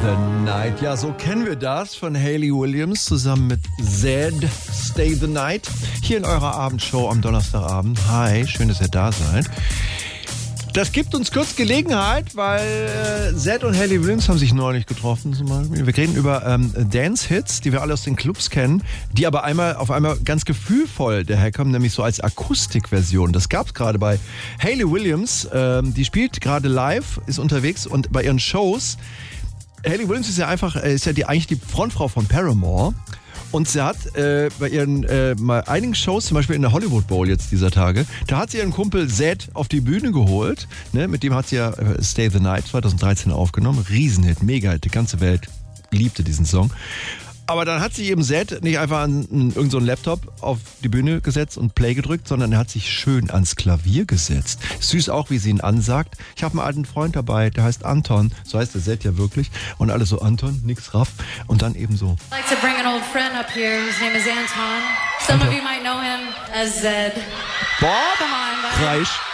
the Night. Ja, so kennen wir das von Hayley Williams zusammen mit Zed, Stay the Night. Hier in eurer Abendshow am Donnerstagabend. Hi, schön, dass ihr da seid. Das gibt uns kurz Gelegenheit, weil Zed und Hayley Williams haben sich neulich getroffen zum Beispiel. Wir reden über Dance-Hits, die wir alle aus den Clubs kennen, die aber auf einmal ganz gefühlvoll daherkommen, nämlich so als Akustikversion. Das gab es gerade bei Hayley Williams. Die spielt gerade live, ist unterwegs und bei ihren Shows. Hayley Williams ist ja eigentlich die Frontfrau von Paramore. Und sie hat bei ihren mal einigen Shows, zum Beispiel in der Hollywood Bowl jetzt dieser Tage, da hat sie ihren Kumpel Zed auf die Bühne geholt. Ne? Mit dem hat sie ja Stay the Night 2013 aufgenommen. Riesenhit, Mega-Hit, die ganze Welt liebte diesen Song. Aber dann hat sich eben Zed nicht einfach an irgendeinen so Laptop auf die Bühne gesetzt und Play gedrückt, sondern er hat sich schön ans Klavier gesetzt. Süß auch, wie sie ihn ansagt. Ich habe einen alten Freund dabei, der heißt Anton. So heißt der Zed ja wirklich. Und alle so, Anton, nix raff. Und dann eben so. I'd like to bring an old friend up here. His name is Anton. Some of you might know him as Zed. Boah, Come on, buddy. Kreisch.